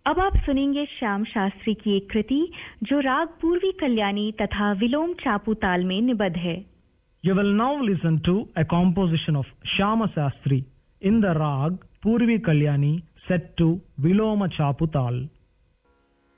अब आप सुनेंगे श्याम शास्त्री की एक कृति जो राग पूर्वी कल्याणी तथा विलोम चापू ताल में निबद्ध है. You will now listen to a composition of Shyama Shastri in the rag Purvi Kalyani set to Viloma Chapu Tal.